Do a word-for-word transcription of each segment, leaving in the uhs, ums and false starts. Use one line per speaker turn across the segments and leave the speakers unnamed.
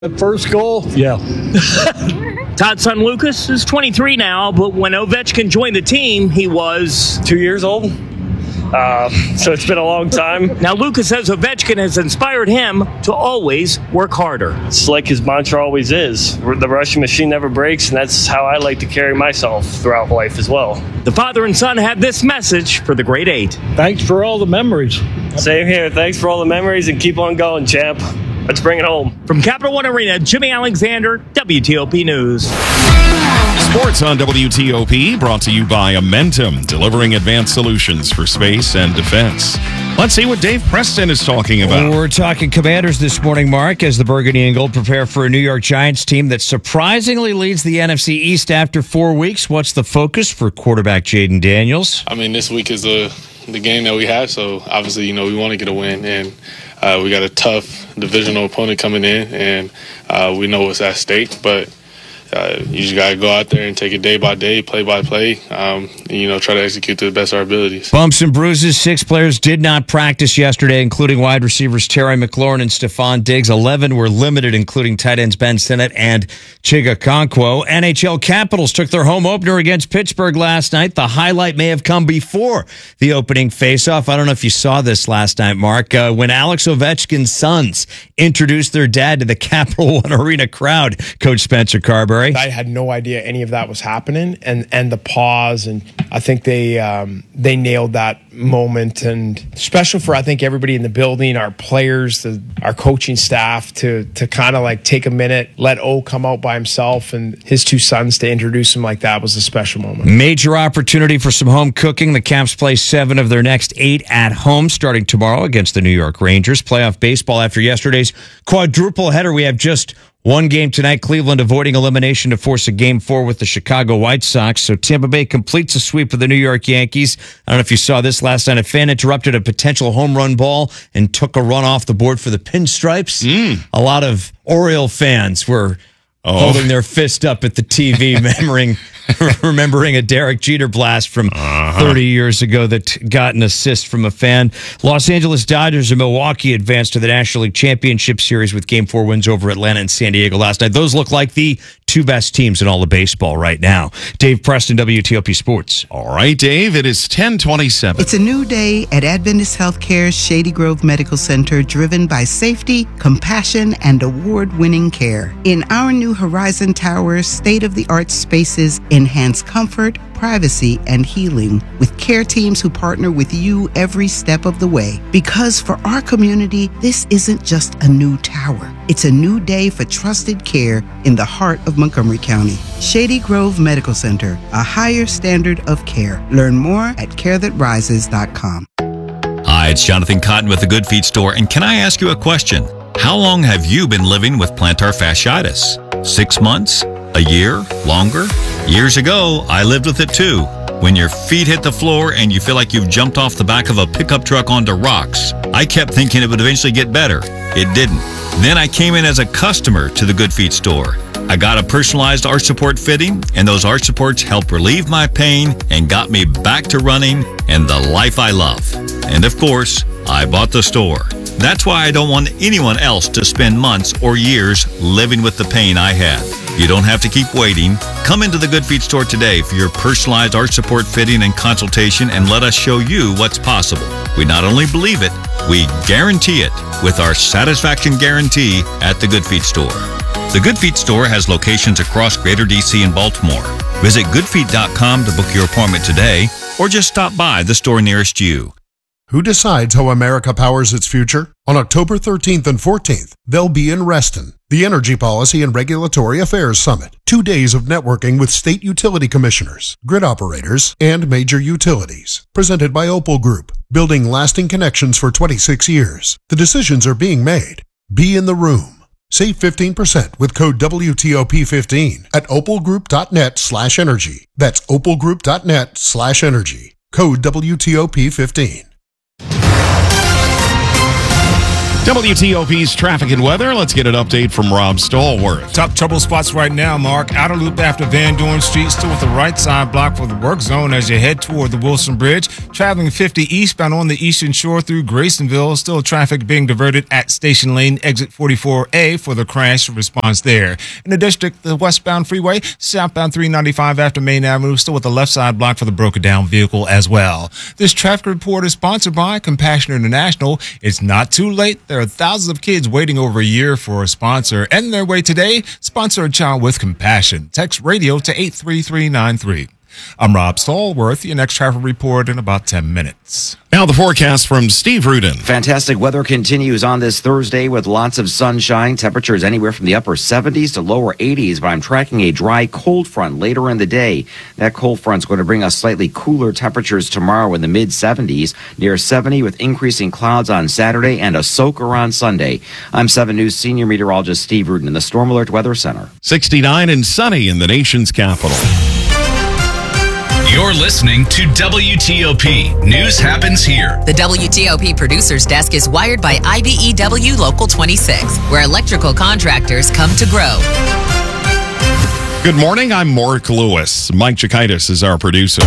First goal? Yeah.
Todd's son Lucas is twenty-three now, but when Ovechkin joined the team, he was
two years old. Uh, so it's been a long time.
Now, Lucas says Ovechkin has inspired him to always work harder.
It's like his mantra always is. The Russian machine never breaks, and that's how I like to carry myself throughout life as well.
The father and son had this message for the Great Eight.
Thanks for all the memories.
Same here. Thanks for all the memories, and keep on going, champ. Let's bring it home.
From Capital One Arena, Jimmy Alexander, W T O P News.
Sports on W T O P, brought to you by Amentum, delivering advanced solutions for space and defense. Let's see what Dave Preston is talking about.
We're talking Commanders this morning, Mark, as the Burgundy and Gold prepare for a New York Giants team that surprisingly leads the N F C East after four weeks. What's the focus for quarterback Jaden Daniels?
I mean, this week is the the game that we have, so obviously, you know, we want to get a win, and uh, we got a tough divisional opponent coming in, and uh, we know what's at stake, but Uh, you just got to go out there and take it day by day, play by play, um, and, you know, try to execute to the best of our abilities.
Bumps and bruises. Six players did not practice yesterday, including wide receivers Terry McLaurin and Stephon Diggs. Eleven were limited, including tight ends Ben Sinnott and Chiga Okonkwo. N H L Capitals took their home opener against Pittsburgh last night. The highlight may have come before the opening faceoff. I don't know if you saw this last night, Mark, uh, when Alex Ovechkin's sons introduced their dad to the Capital One Arena crowd, Coach Spencer Carberry.
I had no idea any of that was happening, and, and the pause, and I think they um, they nailed that moment, and special for I think everybody in the building, our players, the, our coaching staff, to to kind of like take a minute, let O come out by himself, and his two sons to introduce him like that was a special moment.
Major opportunity for some home cooking. The Caps play seven of their next eight at home starting tomorrow against the New York Rangers. Playoff baseball after yesterday's quadruple header. We have just one game tonight, Cleveland avoiding elimination to force a game four with the Chicago White Sox. So Tampa Bay completes a sweep of the New York Yankees. I don't know if you saw this last night. A fan interrupted a potential home run ball and took a run off the board for the Pinstripes. Mm. A lot of Oriole fans were oh. holding their fist up at the T V, remembering remembering a Derek Jeter blast from uh-huh. thirty years ago that got an assist from a fan. Los Angeles Dodgers and Milwaukee advanced to the National League Championship Series with Game four wins over Atlanta and San Diego last night. Those look like the two best teams in all of baseball right now. Dave Preston, W T O P Sports.
All right, Dave, it is ten twenty-seven.
It's a new day at Adventist Healthcare's Shady Grove Medical Center, driven by safety, compassion, and award-winning care. In our new Horizon Tower, state-of-the-art spaces enhance comfort, privacy, and healing with care teams who partner with you every step of the way. Because for our community, this isn't just a new tower. It's a new day for trusted care in the heart of Montgomery County. Shady Grove Medical Center, a higher standard of care. Learn more at care that rises dot com.
Hi, it's Jonathan Cotton with the Good Feet Store, and can I ask you a question? How long have you been living with plantar fasciitis? Six months? A year? Longer? Years ago, I lived with it too. When your feet hit the floor and you feel like you've jumped off the back of a pickup truck onto rocks, I kept thinking it would eventually get better. It didn't. Then I came in as a customer to the Good Feet Store. I got a personalized arch support fitting, and those arch supports helped relieve my pain and got me back to running and the life I love. And of course, I bought the store. That's why I don't want anyone else to spend months or years living with the pain I had. You don't have to keep waiting. Come into the Good Feet Store today for your personalized arch support fitting and consultation, and let us show you what's possible. We not only believe it, we guarantee it with our satisfaction guarantee at the Good Feet Store. The Good Feet Store has locations across Greater D C and Baltimore. Visit good feet dot com to book your appointment today, or just stop by the store nearest you.
Who decides how America powers its future? On October thirteenth and fourteenth, they'll be in Reston, the Energy Policy and Regulatory Affairs Summit. Two days of networking with state utility commissioners, grid operators, and major utilities. Presented by Opal Group, building lasting connections for twenty-six years. The decisions are being made. Be in the room. Save fifteen percent with code W T O P fifteen at opalgroup.net slash energy. That's opalgroup.net slash energy. Code W T O P fifteen.
W T O P's traffic and weather. Let's get an update from Rob Stallworth.
Top trouble spots right now, Mark. Outer loop after Van Dorn Street, still with the right side blocked for the work zone as you head toward the Wilson Bridge. Traveling fifty eastbound on the eastern shore through Graysonville. Still traffic being diverted at Station Lane, exit forty-four A for the crash response there. In the district, the westbound freeway, southbound three ninety-five after Main Avenue, still with the left side blocked for the broken down vehicle as well. This traffic report is sponsored by Compassion International. It's not too late. There are thousands of kids waiting over a year for a sponsor. And their way today, sponsor a child with compassion. Text radio to eight three three nine three. I'm Rob Stallworth. Your next traffic report in about ten minutes.
Now the forecast from Steve Rudin.
Fantastic weather continues on this Thursday with lots of sunshine. Temperatures anywhere from the upper seventies to lower eighties, but I'm tracking a dry cold front later in the day. That cold front's going to bring us slightly cooler temperatures tomorrow in the mid seventies, near seventy with increasing clouds on Saturday and a soaker on Sunday. I'm seven News senior meteorologist Steve Rudin in the Storm Alert Weather Center.
sixty-nine and sunny in the nation's capital.
You're listening to W T O P. News happens here.
The W T O P producer's desk is wired by I B E W Local twenty-six, where electrical contractors come to grow.
Good morning, I'm Mark Lewis. Mike Chikaitis is our producer.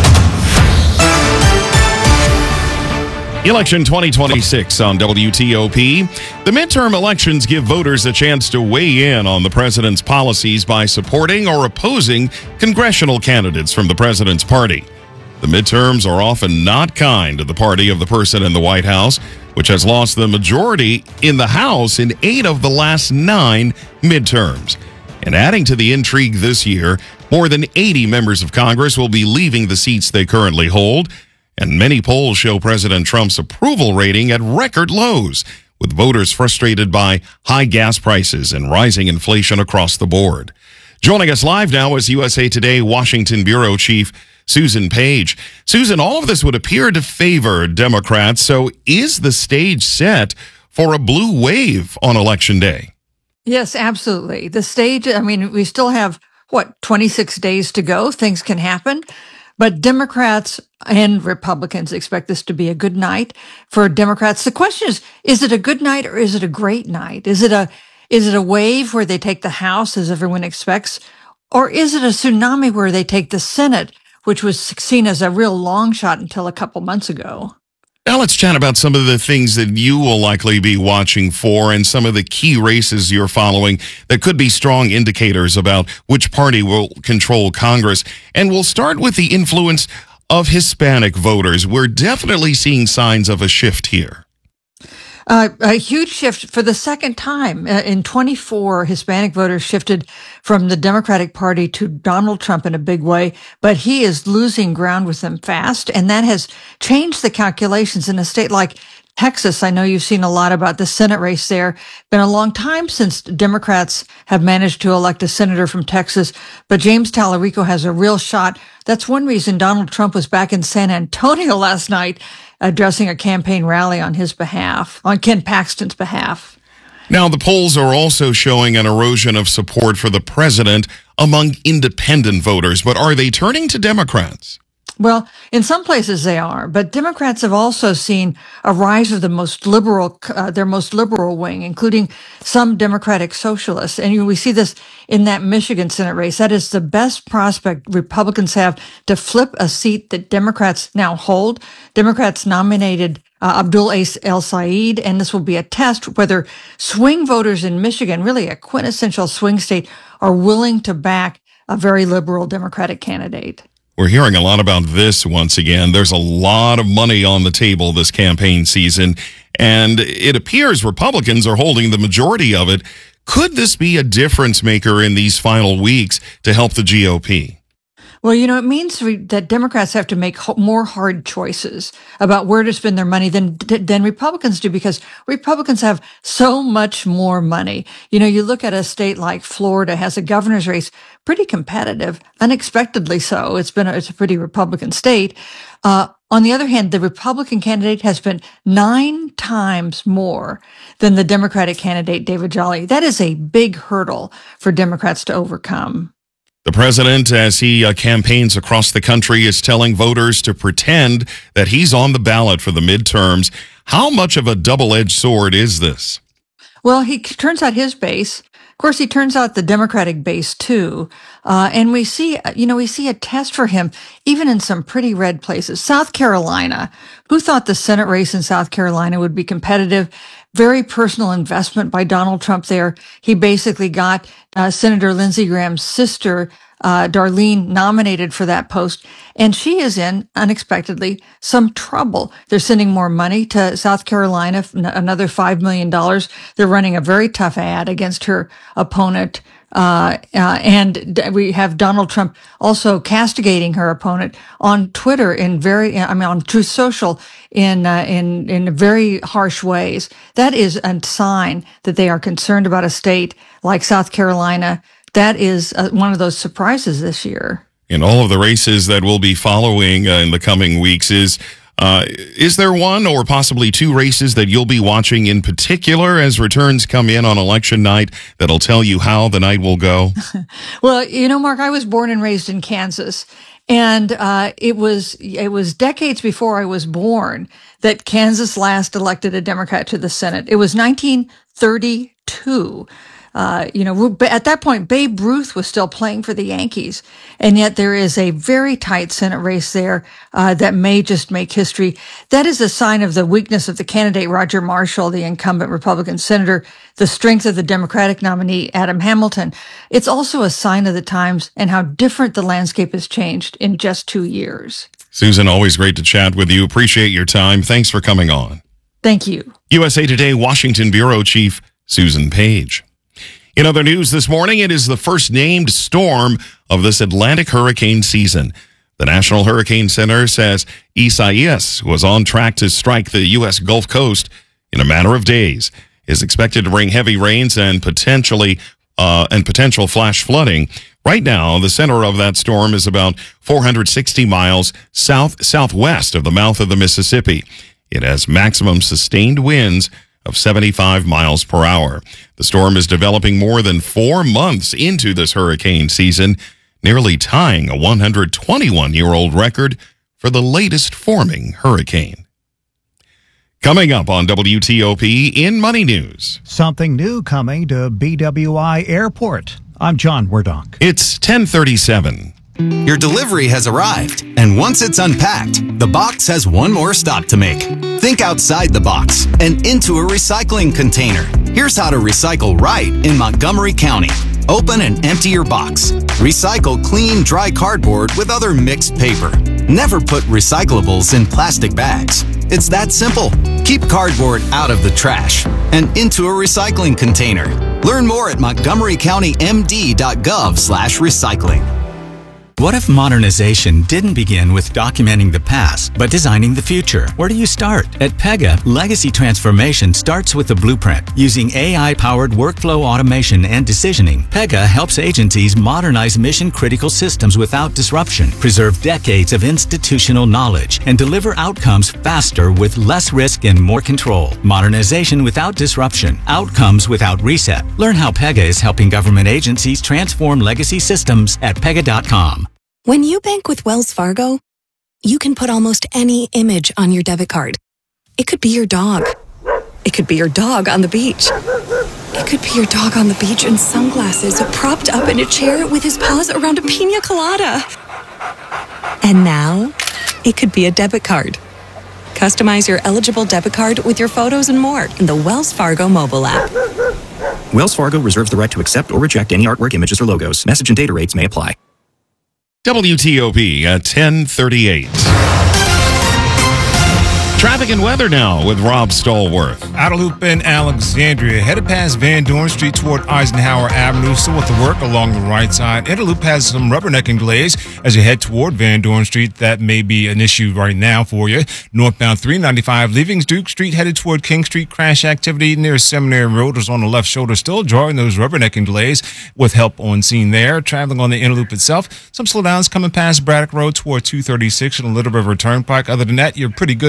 Election twenty twenty-six on W T O P. The midterm elections give voters a chance to weigh in on the president's policies by supporting or opposing congressional candidates from the president's party. The midterms are often not kind to the party of the person in the White House, which has lost the majority in the House in eight of the last nine midterms. And adding to the intrigue this year, more than eighty members of Congress will be leaving the seats they currently hold. And many polls show President Trump's approval rating at record lows, with voters frustrated by high gas prices and rising inflation across the board. Joining us live now is U S A Today Washington Bureau Chief Susan Page. Susan, all of this would appear to favor Democrats, so is the stage set for a blue wave on Election Day?
Yes, absolutely. The stage, I mean, we still have, what, twenty-six days to go. Things can happen. But Democrats and Republicans expect this to be a good night for Democrats. The question is, is it a good night or is it a great night? Is it a, is it a wave where they take the House, as everyone expects? Or is it a tsunami where they take the Senate, which was seen as a real long shot until a couple months ago?
Now let's chat about some of the things that you will likely be watching for and some of the key races you're following that could be strong indicators about which party will control Congress. And we'll start with the influence of Hispanic voters. We're definitely seeing signs of a shift here.
Uh, a huge shift for the second time. Uh, in twenty-four, Hispanic voters shifted from the Democratic Party to Donald Trump in a big way, but he is losing ground with them fast, and that has changed the calculations in a state like Texas. I know you've seen a lot about the Senate race there. Been a long time since Democrats have managed to elect a senator from Texas, but James Tallarico has a real shot. That's one reason Donald Trump was back in San Antonio last night addressing a campaign rally on his behalf, on Ken Paxton's behalf.
Now, the polls are also showing an erosion of support for the president among independent voters, but are they turning to Democrats?
Well, in some places they are, but Democrats have also seen a rise of the most liberal, uh, their most liberal wing, including some Democratic socialists. And we see this in that Michigan Senate race. That is the best prospect Republicans have to flip a seat that Democrats now hold. Democrats nominated uh, Abdul El Sayed, and this will be a test whether swing voters in Michigan, really a quintessential swing state, are willing to back a very liberal Democratic candidate.
We're hearing a lot about this once again. There's a lot of money on the table this campaign season, and it appears Republicans are holding the majority of it. Could this be a difference maker in these final weeks to help the G O P?
Well, you know, it means we, that Democrats have to make ho- more hard choices about where to spend their money than than Republicans do, because Republicans have so much more money. You know, you look at a state like Florida has a governor's race pretty competitive, unexpectedly so. It's been a, it's a pretty Republican state. Uh, on the other hand, the Republican candidate has spent nine times more than the Democratic candidate, David Jolly. That is a big hurdle for Democrats to overcome.
The president, as he uh, campaigns across the country, is telling voters to pretend that he's on the ballot for the midterms. How much of a double-edged sword is this?
Well, he turns out his base. Of course, he turns out the Democratic base too. Uh, and we see, you know, we see a test for him even in some pretty red places. South Carolina. Who thought the Senate race in South Carolina would be competitive? Very personal investment by Donald Trump there. He basically got uh, Senator Lindsey Graham's sister, uh, Darlene, nominated for that post. And she is in, unexpectedly, some trouble. They're sending more money to South Carolina, another five million dollars. They're running a very tough ad against her opponent. Uh, uh, and we have Donald Trump also castigating her opponent on Twitter in very, I mean, on Truth Social in, uh, in, in very harsh ways. That is a sign that they are concerned about a state like South Carolina. That is uh, one of those surprises this year.
In all of the races that we'll be following uh, in the coming weeks, is uh, is there one or possibly two races that you'll be watching in particular as returns come in on election night that'll tell you how the night will go?
Well, you know, Mark, I was born and raised in Kansas, and uh, it was it was decades before I was born that Kansas last elected a Democrat to the Senate. It was nineteen thirty-two. Uh, you know, at that point, Babe Ruth was still playing for the Yankees, and yet there is a very tight Senate race there uh, that may just make history. That is a sign of the weakness of the candidate, Roger Marshall, the incumbent Republican senator, the strength of the Democratic nominee, Adam Hamilton. It's also a sign of the times and how different the landscape has changed in just two years.
Susan, always great to chat with you. Appreciate your time. Thanks for coming on.
Thank you.
U S A Today Washington Bureau Chief Susan Page. In other news this morning, it is the first named storm of this Atlantic hurricane season. The National Hurricane Center says Isaias was on track to strike the U S Gulf Coast in a matter of days. Is expected to bring heavy rains and potentially uh, and potential flash flooding. Right now, the center of that storm is about four hundred sixty miles south southwest of the mouth of the Mississippi. It has maximum sustained winds of seventy-five miles per hour. The storm is developing more than four months into this hurricane season, nearly tying a one hundred twenty-one-year-old record for the latest forming hurricane. Coming up on W T O P in Money News.
Something new coming to B W I Airport. I'm John Werdonk.
It's ten thirty-seven.
Your delivery has arrived, and once it's unpacked, the box has one more stop to make. Think outside the box and into a recycling container. Here's how to recycle right in Montgomery County. Open and empty your box. Recycle clean, dry cardboard with other mixed paper. Never put recyclables in plastic bags. It's that simple. Keep cardboard out of the trash and into a recycling container. Learn more at montgomery county m d dot gov slash recycling.
What if modernization didn't begin with documenting the past, but designing the future? Where do you start? At Pega, legacy transformation starts with the blueprint. Using A I-powered workflow automation and decisioning, Pega helps agencies modernize mission-critical systems without disruption, preserve decades of institutional knowledge, and deliver outcomes faster with less risk and more control. Modernization without disruption. Outcomes without reset. Learn how Pega is helping government agencies transform legacy systems at pega dot com.
When you bank with Wells Fargo, you can put almost any image on your debit card. It could be your dog. It could be your dog on the beach. It could be your dog on the beach in sunglasses, propped up in a chair with his paws around a pina colada. And now, it could be a debit card. Customize your eligible debit card with your photos and more in the Wells Fargo mobile app.
Wells Fargo reserves the right to accept or reject any artwork, images, or logos. Message and data rates may apply.
W T O P at ten thirty-eight. Traffic and weather now with Rob Stallworth.
Outer Loop in Alexandria, headed past Van Dorn Street toward Eisenhower Avenue, still with the work along the right side. Inner Loop has some rubbernecking delays as you head toward Van Dorn Street. That may be an issue right now for you. Northbound three ninety-five, leaving Duke Street, headed toward King Street. Crash activity near Seminary Road is on the left shoulder, still drawing those rubbernecking delays with help on scene there. Traveling on the Inner Loop itself, some slowdowns coming past Braddock Road toward two thirty-six and a Little River Turnpike. Other than that, you're pretty good going across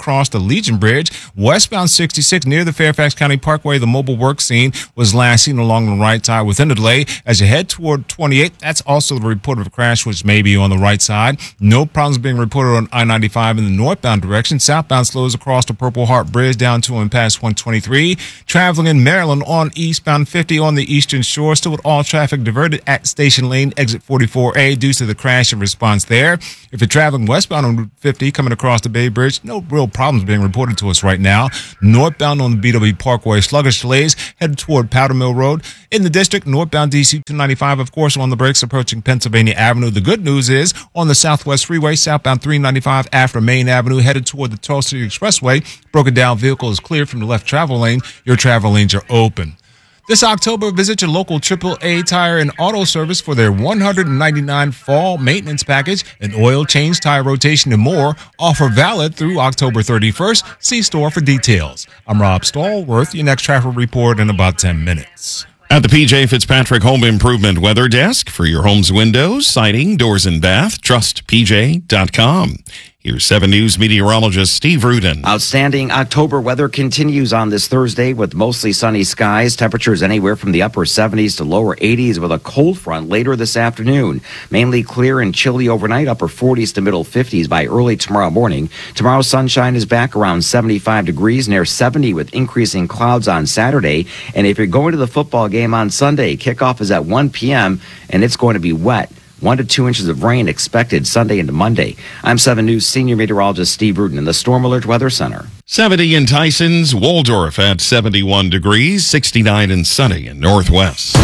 across the Legion Bridge. Westbound sixty-six near the Fairfax County Parkway, the mobile work scene was last seen along the right side within the delay. As you head toward twenty-eight, that's also the report of a crash, which may be on the right side. No problems being reported on I ninety-five in the northbound direction. Southbound slows across the Purple Heart Bridge down to and past one twenty-three. Traveling in Maryland on eastbound fifty on the Eastern Shore, still with all traffic diverted at Station Lane, exit forty-four A due to the crash and response there. If you're traveling westbound on Route fifty coming across the Bay Bridge, no real problems being reported to us right now. Northbound on the B W Parkway, sluggish delays headed toward Powder Mill Road. In the district, northbound D C two ninety-five, of course, on the brakes approaching Pennsylvania Avenue. The good news is on the Southwest Freeway, southbound three ninety-five after Main Avenue, headed toward the Tulsa Expressway. Broken down vehicle is cleared from the left travel lane. Your travel lanes are open. This October, visit your local triple A Tire and Auto Service for their one hundred ninety-nine dollars fall maintenance package, an oil change, tire rotation, and more. Offer valid through October thirty-first. See store for details. I'm Rob Stallworth. Your next traffic report in about ten minutes.
At the P J Fitzpatrick Home Improvement Weather Desk for your home's windows, siding, doors, and bath, trust P J dot com. Here's seven News meteorologist Steve Rudin.
Outstanding October weather continues on this Thursday with mostly sunny skies. Temperatures anywhere from the upper seventies to lower eighties with a cold front later this afternoon. Mainly clear and chilly overnight, upper forties to middle fifties by early tomorrow morning. Tomorrow's sunshine is back around seventy-five degrees, near seventy with increasing clouds on Saturday. And if you're going to the football game on Sunday, kickoff is at one p.m. and it's going to be wet. One to two inches of rain expected Sunday into Monday. I'm seven News senior meteorologist Steve Rudin in the Storm Alert Weather Center.
seventy in Tyson's, Waldorf at seventy-one degrees, sixty-nine and sunny in Northwest.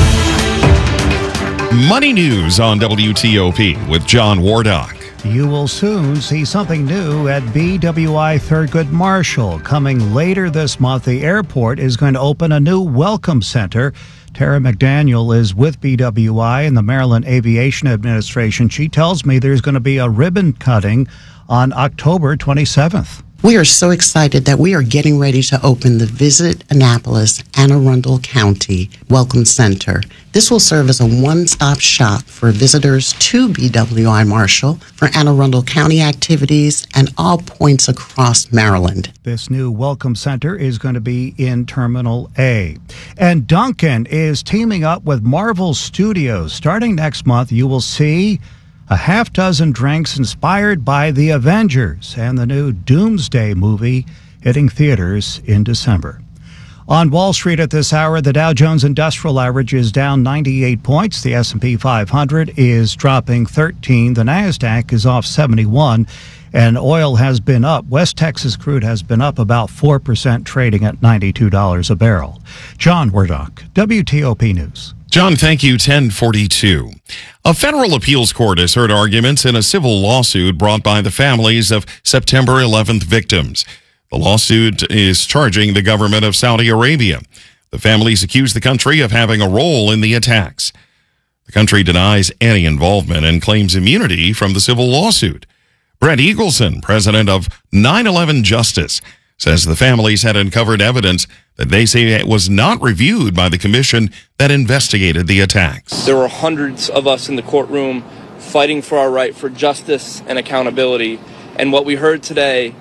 Money News on W T O P with John Wardock.
You will soon see something new at B W I Thurgood Marshall. Coming later this month, the airport is going to open a new welcome center. Tara McDaniel is with B W I and the Maryland Aviation Administration. She tells me there's going to be a ribbon cutting on October twenty-seventh.
We are so excited that we are getting ready to open the Visit Annapolis Anne Arundel County Welcome Center. This will serve as a one-stop shop for visitors to B W I Marshall for Anne Arundel County activities and all points across Maryland.
This new Welcome Center is going to be in Terminal A. And Dunkin' is teaming up with Marvel Studios. Starting next month, you will see a half dozen drinks inspired by the Avengers and the new Doomsday movie hitting theaters in December. On Wall Street at this hour, the Dow Jones Industrial Average is down ninety-eight points. The S and P five hundred is dropping thirteen. The NASDAQ is off seventy-one. And oil has been up. West Texas crude has been up about four percent, trading at ninety-two dollars a barrel. John Wardock, W T O P News.
John, thank you. ten forty-two. A federal appeals court has heard arguments in a civil lawsuit brought by the families of September eleventh victims. The lawsuit is charging the government of Saudi Arabia. The families accuse the country of having a role in the attacks. The country denies any involvement and claims immunity from the civil lawsuit. Brett Eagleson, president of nine eleven Justice, says the families had uncovered evidence that they say it was not reviewed by the commission that investigated the attacks.
There were hundreds of us in the courtroom fighting for our right for justice and accountability. And what we heard today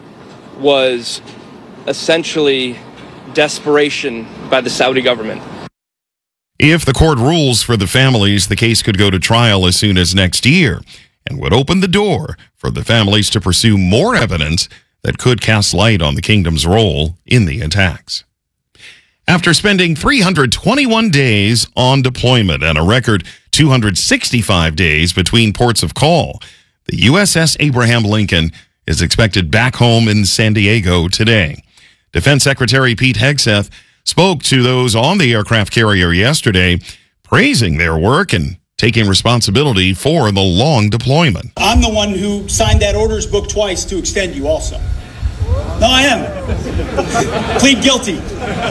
was essentially desperation by the Saudi government.
If the court rules for the families, the case could go to trial as soon as next year and would open the door for the families to pursue more evidence that could cast light on the kingdom's role in the attacks. After spending three hundred twenty-one days on deployment and a record two hundred sixty-five days between ports of call, the U S S Abraham Lincoln is expected back home in San Diego today. Defense Secretary Pete Hegseth spoke to those on the aircraft carrier yesterday, praising their work and taking responsibility for the long deployment.
I'm the one who signed that orders book twice to extend you also. No, I am. Plead guilty.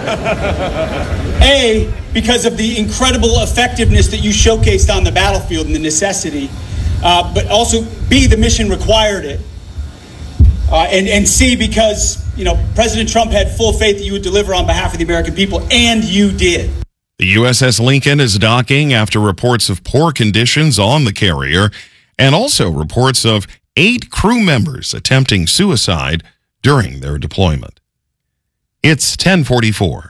A, because of the incredible effectiveness that you showcased on the battlefield and the necessity, uh, but also B, the mission required it. Uh, and, and C, because, you know, President Trump had full faith that you would deliver on behalf of the American people, and you did.
The U S S Lincoln is docking after reports of poor conditions on the carrier and also reports of eight crew members attempting suicide during their deployment. It's ten forty-four.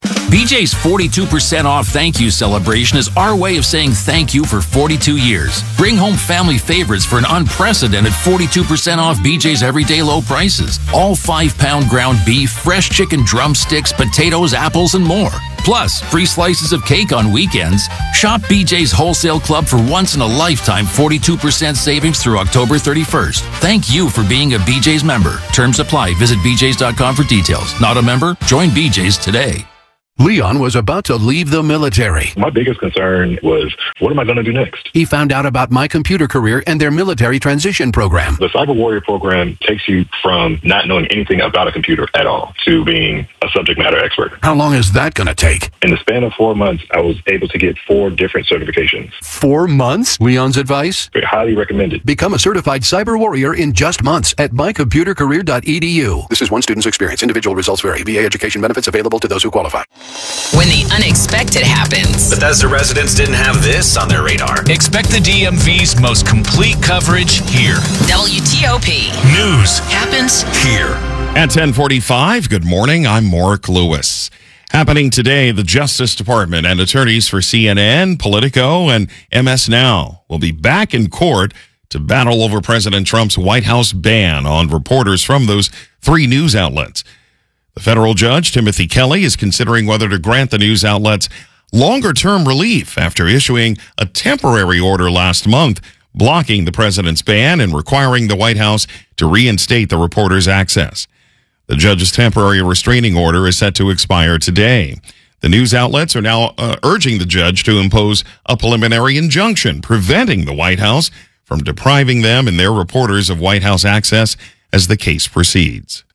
B J's forty-two percent off thank you celebration is our way of saying thank you for forty-two years. Bring home family favorites for an unprecedented forty-two percent off B J's everyday low prices. All five pound ground beef, fresh chicken drumsticks, potatoes, apples, and more. Plus, free slices of cake on weekends. Shop B J's Wholesale Club for once-in-a-lifetime forty-two percent savings through October thirty-first. Thank you for being a B J's member. Terms apply. Visit b j's dot com for details. Not a member? Join B J's today.
Leon was about to leave the military.
My biggest concern was, what am I going to do next?
He found out about My Computer Career and their military transition program.
The Cyber Warrior program takes you from not knowing anything about a computer at all to being a subject matter expert.
How long is that going to take?
In the span of four months, I was able to get four different certifications.
Four months? Leon's advice?
Very highly recommended.
Become a certified cyber warrior in just months at my computer career dot e d u. This is one student's experience. Individual results vary. V A education benefits available to those who qualify.
When the unexpected happens.
Bethesda residents didn't have this on their radar. Expect the D M V's most complete coverage here.
W T O P.
News
happens
here.
At ten forty-five, good morning. I'm Mark Lewis. Happening today, the Justice Department and attorneys for C N N, Politico, and M S Now will be back in court to battle over President Trump's White House ban on reporters from those three news outlets. The federal judge, Timothy Kelly, is considering whether to grant the news outlets longer-term relief after issuing a temporary order last month blocking the president's ban and requiring the White House to reinstate the reporters' access. The judge's temporary restraining order is set to expire today. The news outlets are now uh, urging the judge to impose a preliminary injunction preventing the White House from depriving them and their reporters of White House access as the case proceeds.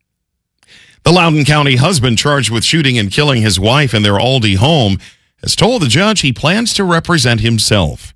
The Loudoun County husband charged with shooting and killing his wife in their Aldie home has told the judge he plans to represent himself.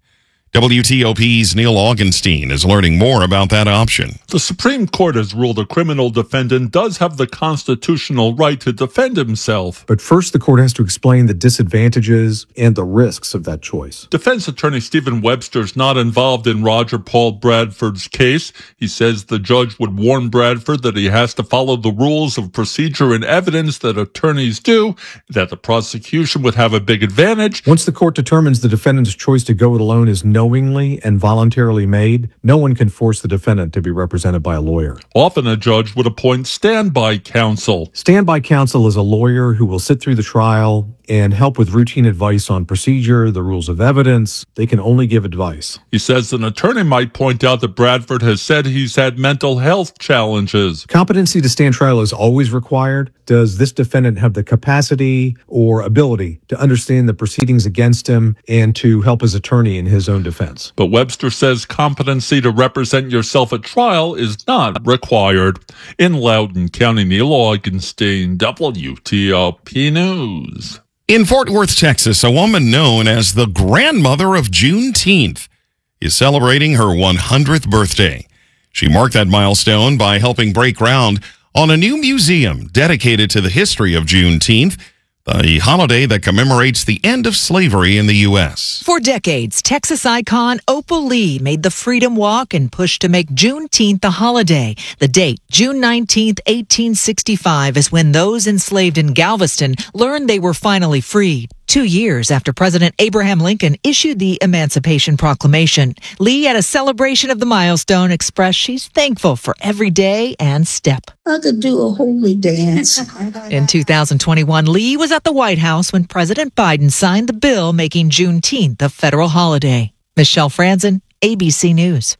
W T O P's Neil Augenstein is learning more about that option.
The Supreme Court has ruled a criminal defendant does have the constitutional right to defend himself.
But first, the court has to explain the disadvantages and the risks of that choice.
Defense attorney Stephen Webster is not involved in Roger Paul Bradford's case. He says the judge would warn Bradford that he has to follow the rules of procedure and evidence that attorneys do, that the prosecution would have a big advantage.
Once the court determines the defendant's choice to go it alone is no knowingly and voluntarily made, no one can force the defendant to be represented by a lawyer.
Often a judge would appoint standby counsel.
Standby counsel is a lawyer who will sit through the trial and help with routine advice on procedure, the rules of evidence. They can only give advice.
He says an attorney might point out that Bradford has said he's had mental health challenges.
Competency to stand trial is always required. Does this defendant have the capacity or ability to understand the proceedings against him and to help his attorney in his own defense?
But Webster says competency to represent yourself at trial is not required. In Loudoun County, Neil Augenstein, W T O P News.
In Fort Worth, Texas, a woman known as the grandmother of Juneteenth is celebrating her one hundredth birthday. She marked that milestone by helping break ground on a new museum dedicated to the history of Juneteenth, the holiday that commemorates the end of slavery in the U S
For decades, Texas icon Opal Lee made the Freedom Walk and pushed to make Juneteenth a holiday. The date, June nineteenth, eighteen sixty-five, is when those enslaved in Galveston learned they were finally freed. Two years after President Abraham Lincoln issued the Emancipation Proclamation, Lee, at a celebration of the milestone, expressed she's thankful for every day and step.
I could do a holy dance.
In two thousand twenty-one, Lee was at the White House when President Biden signed the bill making Juneteenth a federal holiday. Michelle Franzen, A B C News.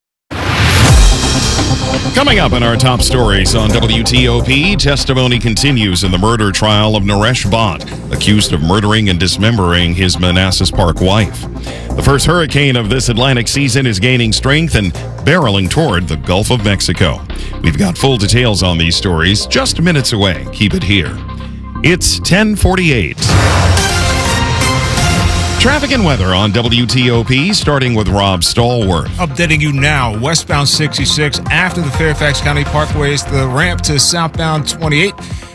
Coming up in our top stories on W T O P, testimony continues in the murder trial of Naresh Bhatt, accused of murdering and dismembering his Manassas Park wife. The first hurricane of this Atlantic season is gaining strength and barreling toward the Gulf of Mexico. We've got full details on these stories just minutes away. Keep it here. It's ten forty-eight. Traffic and weather on W T O P, starting with Rob Stallworth.
Updating you now, westbound sixty-six after the Fairfax County Parkway is the ramp to southbound twenty-eight.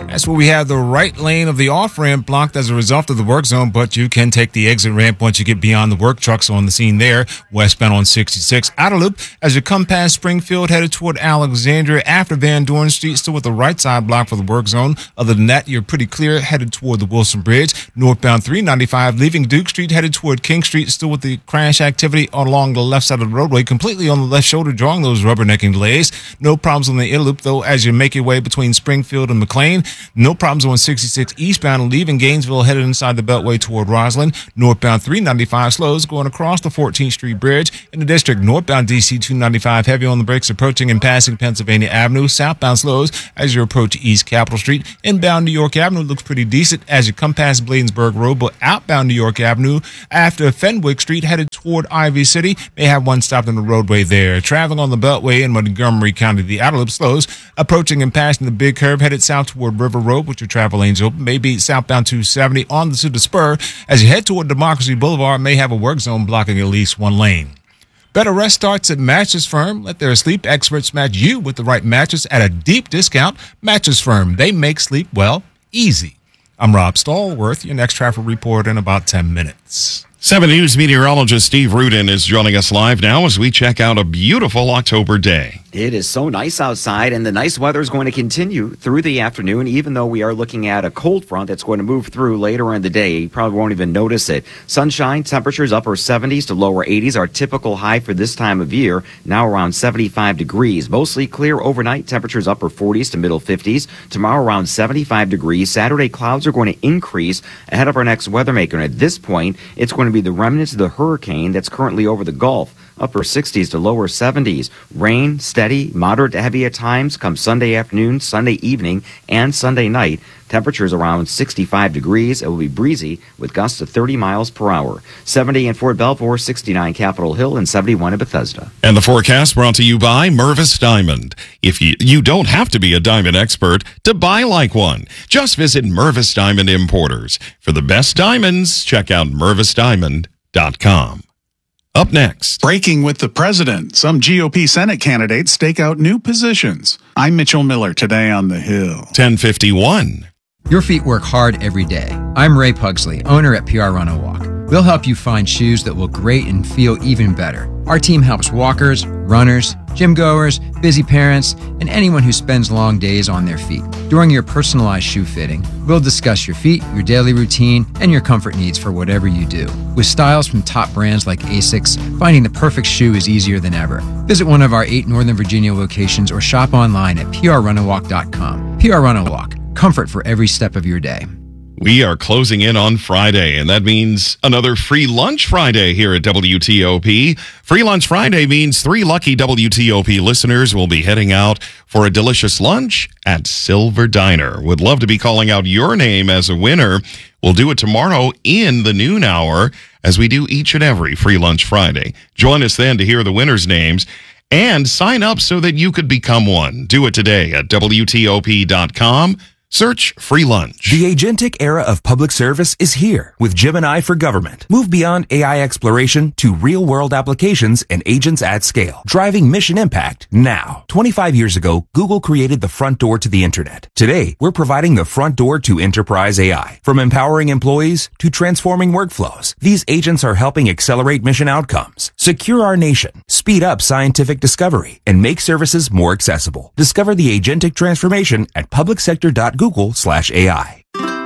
That's where we have the right lane of the off-ramp blocked as a result of the work zone, but you can take the exit ramp once you get beyond the work trucks on the scene there, westbound on sixty-six. Outer loop as you come past Springfield, headed toward Alexandria after Van Dorn Street, still with the right side blocked for the work zone. Other than that, you're pretty clear headed toward the Wilson Bridge. Northbound three ninety-five, leaving Duke Street, headed toward King Street, still with the crash activity along the left side of the roadway, completely on the left shoulder, drawing those rubbernecking delays. No problems on the inner loop, though, as you make your way between Springfield and McLean. No problems on sixty-six eastbound, leaving Gainesville, headed inside the Beltway toward Roslyn. Northbound three ninety-five slows going across the fourteenth Street Bridge. In the district, northbound D C two ninety-five, heavy on the brakes approaching and passing Pennsylvania Avenue. Southbound slows as you approach East Capitol Street. Inbound New York Avenue looks pretty decent as you come past Bladensburg Road, but outbound New York Avenue after Fenwick Street, headed toward Ivy City, may have one stopped on the roadway there. Traveling on the Beltway in Montgomery County, the outer loop slows approaching and passing the big curve, headed south toward River Road, with your travel lanes open. Maybe southbound two seventy on the to the spur as you head toward Democracy Boulevard, may have a work zone blocking at least one lane. Better rest starts at Mattress Firm. Let their sleep experts match you with the right mattress at a deep discount. Mattress Firm, they make sleep, well, easy. I'm Rob Stallworth, your next traffic report in about ten minutes.
seven News meteorologist Steve Rudin is joining us live now as we check out a beautiful October day.
It is so nice outside, and the nice weather is going to continue through the afternoon, even though we are looking at a cold front that's going to move through later in the day. You probably won't even notice it. Sunshine, temperatures upper seventies to lower eighties, our typical high for this time of year, now around seventy-five degrees. Mostly clear overnight, temperatures upper forties to middle fifties. Tomorrow around seventy-five degrees. Saturday, clouds are going to increase ahead of our next weather maker. And at this point, it's going to be the remnants of the hurricane that's currently over the Gulf. Upper sixties to lower seventies. Rain, steady, moderate to heavy at times, come Sunday afternoon, Sunday evening, and Sunday night. Temperatures around sixty-five degrees. It will be breezy with gusts of thirty miles per hour. seventy in Fort Belvoir, sixty-nine Capitol Hill, and seventy-one in Bethesda.
And the forecast brought to you by Mervis Diamond. If you, you don't have to be a diamond expert to buy like one. Just visit Mervis Diamond Importers. For the best diamonds, check out mervis diamond dot com. Up next.
Breaking with the president. Some G O P Senate candidates stake out new positions. I'm Mitchell Miller, today on The Hill.
ten fifty-one.
Your feet work hard every day. I'm Ray Pugsley, owner at P R Run A Walk. We'll help you find shoes that will grate and feel even better. Our team helps walkers, runners, gym goers, busy parents, and anyone who spends long days on their feet. During your personalized shoe fitting, we'll discuss your feet, your daily routine, and your comfort needs for whatever you do. With styles from top brands like Asics, finding the perfect shoe is easier than ever. Visit one of our eight Northern Virginia locations or shop online at p r run a walk dot com. P R Run A Walk, comfort for every step of your day.
We are closing in on Friday, and that means another Free Lunch Friday here at W T O P. Free Lunch Friday means three lucky W T O P listeners will be heading out for a delicious lunch at Silver Diner. Would love to be calling out your name as a winner. We'll do it tomorrow in the noon hour, as we do each and every Free Lunch Friday. Join us then to hear the winners' names and sign up so that you could become one. Do it today at W T O P dot com. Search Free Lunch.
The agentic era of public service is here with Gemini for Government. Move beyond A I exploration to real-world applications and agents at scale, driving mission impact now. twenty-five years ago, Google created the front door to the internet. Today, we're providing the front door to enterprise A I. From empowering employees to transforming workflows, these agents are helping accelerate mission outcomes, secure our nation, speed up scientific discovery, and make services more accessible. Discover the agentic transformation at public sector dot google slash A I.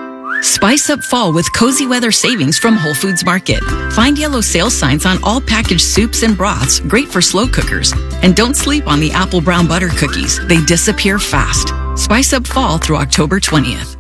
Spice up fall with cozy weather savings from Whole Foods Market. Find yellow sales signs on all packaged soups and broths, great for slow cookers. And don't sleep on the apple brown butter cookies. They disappear fast. Spice up fall through October twentieth.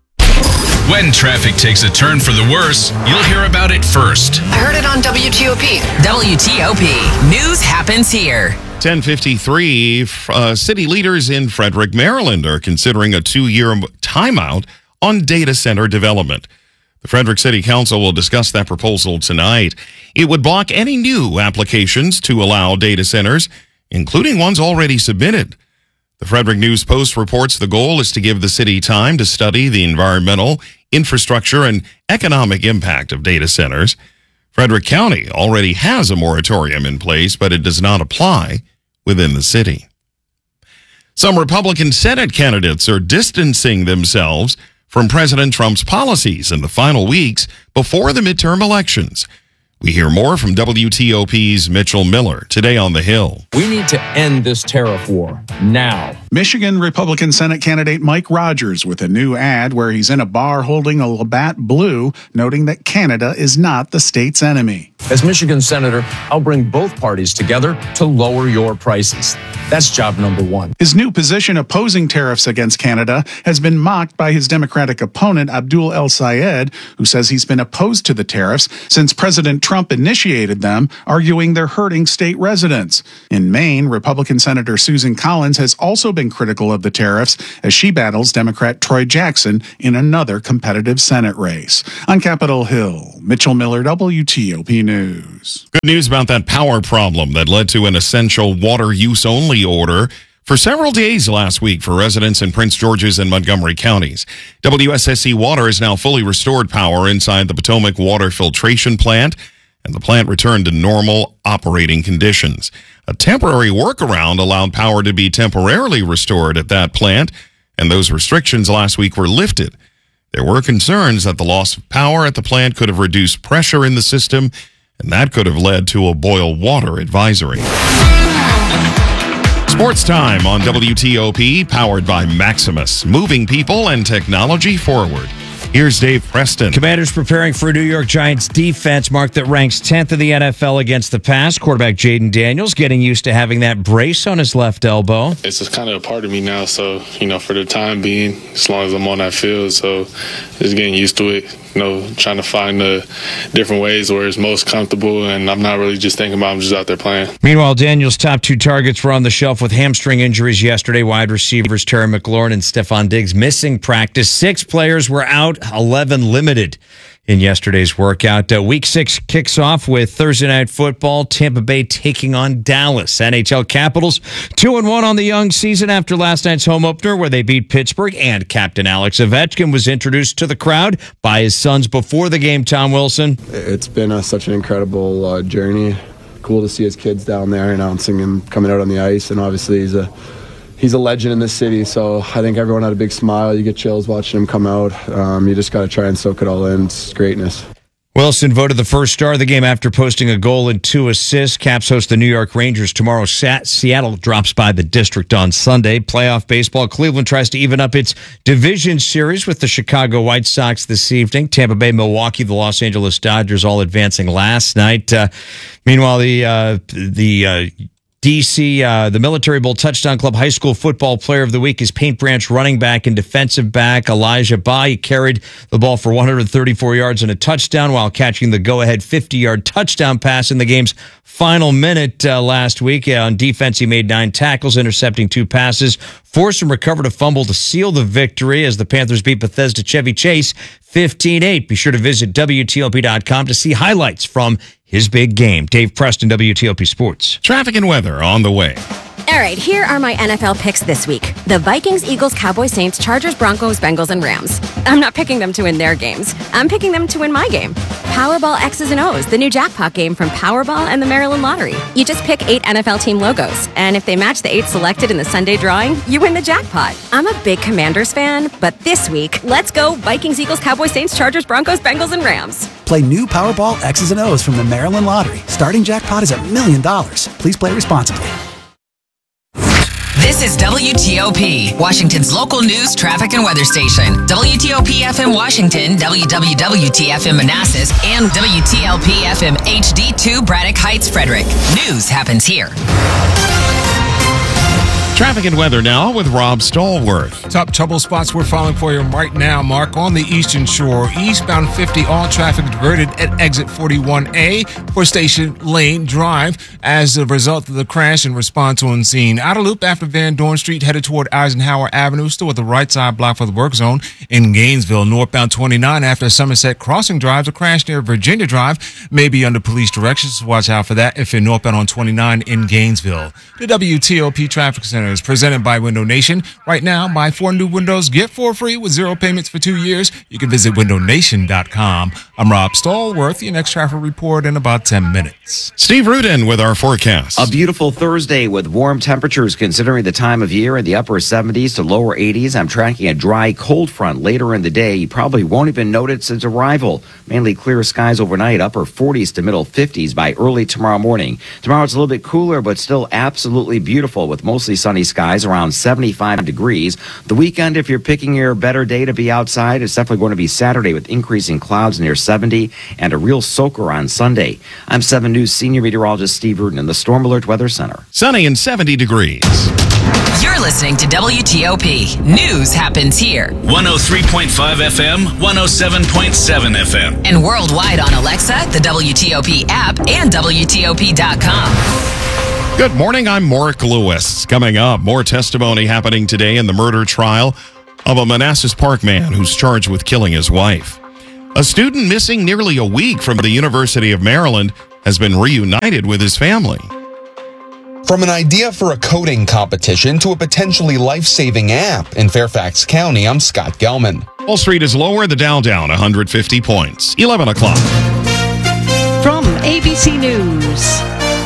When traffic takes a turn for the worse, you'll hear about it first.
I heard it on W T O P. W T O P. News happens here.
ten fifty-three, uh, city leaders in Frederick, Maryland are considering a two-year timeout on data center development. The Frederick City Council will discuss that proposal tonight. It would block any new applications to allow data centers, including ones already submitted. The Frederick News Post reports the goal is to give the city time to study the environmental, infrastructure, and economic impact of data centers. Frederick County already has a moratorium in place, but it does not apply within the city. Some Republican Senate candidates are distancing themselves from President Trump's policies in the final weeks before the midterm elections. We hear more from W T O P's Mitchell Miller today on the Hill.
We need to end this tariff war now.
Michigan Republican Senate candidate Mike Rogers with a new ad where he's in a bar holding a Labatt Blue, noting that Canada is not the state's enemy.
As Michigan Senator, I'll bring both parties together to lower your prices. That's job number one.
His new position opposing tariffs against Canada has been mocked by his Democratic opponent, Abdul El Sayed, who says he's been opposed to the tariffs since President Trump initiated them, arguing they're hurting state residents. In Maine, Republican Senator Susan Collins has also been critical of the tariffs as she battles Democrat Troy Jackson in another competitive Senate race. On Capitol Hill, Mitchell Miller, W T O P News.
Good news about that power problem that led to an essential water use only order for several days last week for residents in Prince George's and Montgomery counties. W S S E Water has now fully restored power inside the Potomac Water Filtration Plant, and the plant returned to normal operating conditions. A temporary workaround allowed power to be temporarily restored at that plant, and those restrictions last week were lifted. There were concerns that the loss of power at the plant could have reduced pressure in the system, and that could have led to a boil water advisory. Sports time on W T O P, powered by Maximus, moving people and technology forward. Here's Dave Preston.
Commanders preparing for a New York Giants defense, Mark, that ranks tenth in the N F L against the pass. Quarterback Jaden Daniels getting used to having that brace on his left elbow.
It's just kind of a part of me now, so, you know, for the time being, as long as I'm on that field, so just getting used to it, you know, trying to find the different ways where it's most comfortable, and I'm not really just thinking about it, I'm just out there playing.
Meanwhile, Daniels' top two targets were on the shelf with hamstring injuries yesterday. Wide receivers Terry McLaurin and Stephon Diggs missing practice. Six players were out, eleven limited in yesterday's workout. Uh, week six kicks off with Thursday Night Football. Tampa Bay taking on Dallas. N H L Capitals two and one on the young season after last night's home opener where they beat Pittsburgh, and Captain Alex Ovechkin was introduced to the crowd by his sons before the game. Tom Wilson.
It's been a, such an incredible uh, journey. Cool to see his kids down there announcing him coming out on the ice, and obviously he's a He's a legend in this city, so I think everyone had a big smile. You get chills watching him come out. Um, you just got to try and soak it all in. It's greatness.
Wilson voted the first star of the game after posting a goal and two assists. Caps host the New York Rangers tomorrow. Seattle drops by the District on Sunday. Playoff baseball. Cleveland tries to even up its division series with the Chicago White Sox this evening. Tampa Bay, Milwaukee, the Los Angeles Dodgers all advancing last night. Uh, meanwhile, the uh, the uh, D C, uh, the Military Bowl Touchdown Club High School Football Player of the Week is Paint Branch running back and defensive back Elijah Ba. He carried the ball for one hundred thirty-four yards and a touchdown while catching the go-ahead fifty-yard touchdown pass in the game's final minute uh, last week. Uh, on defense, he made nine tackles, intercepting two passes, forced and recovered a fumble to seal the victory as the Panthers beat Bethesda Chevy Chase fifteen eight. Be sure to visit W T O P dot com to see highlights from his big game. Dave Preston, W T O P Sports.
Traffic and weather on the way.
All right, here are my N F L picks this week. The Vikings, Eagles, Cowboys, Saints, Chargers, Broncos, Bengals, and Rams. I'm not picking them to win their games. I'm picking them to win my game. Powerball X's and O's, the new jackpot game from Powerball and the Maryland Lottery. You just pick eight N F L team logos, and if they match the eight selected in the Sunday drawing, you win the jackpot. I'm a big Commanders fan, but this week, let's go Vikings, Eagles, Cowboys, Saints, Chargers, Broncos, Bengals, and Rams.
Play new Powerball X's and O's from the Maryland Lottery. Starting jackpot is a million dollars. Please play responsibly.
This is W T O P, Washington's local news, traffic, and weather station. W T O P F M Washington, W W W T F M Manassas, and W T L P F M H D two Braddock Heights, Frederick. News happens here.
Traffic and weather now with Rob Stallworth.
Top trouble spots we're following for you right now, Mark. On the Eastern Shore, eastbound fifty, all traffic diverted at exit forty-one A for Station Lane Drive as a result of the crash and response on scene. Outer loop after Van Dorn Street headed toward Eisenhower Avenue, still at the right side block for the work zone. In Gainesville, northbound twenty-nine after Somerset Crossing Drive, a crash near Virginia Drive may be under police directions. Watch out for that if you're northbound on twenty-nine in Gainesville. The W T O P Traffic Center. is presented by Window Nation. Right now, buy four new windows, get four free with zero payments for two years. You can visit window nation dot com. I'm Rob Stallworth. Your next traffic report in about ten minutes.
Steve Rudin with our forecast.
A beautiful Thursday with warm temperatures considering the time of year in the upper seventies to lower eighties. I'm tracking a dry cold front later in the day. You probably won't even notice its arrival. Mainly clear skies overnight, upper forties to middle fifties by early tomorrow morning. Tomorrow it's a little bit cooler, but still absolutely beautiful with mostly sunny skies around seventy-five degrees. The weekend, if you're picking your better day to be outside, it's definitely going to be Saturday with increasing clouds near seventy and a real soaker on Sunday. I'm seven News senior meteorologist Steve Rudin in the Storm Alert Weather Center.
Sunny and seventy degrees.
You're listening to W T O P. News happens here.
one oh three point five F M, one oh seven point seven F M.
And worldwide on Alexa, the W T O P app, and W T O P dot com.
Good morning, I'm Mark Lewis. Coming up, more testimony happening today in the murder trial of a Manassas Park man who's charged with killing his wife. A student missing nearly a week from the University of Maryland has been reunited with his family.
From an idea for a coding competition to a potentially life-saving app in Fairfax County, I'm Scott Gelman.
Wall Street is lower, the Dow down one hundred fifty points. eleven o'clock.
From A B C News,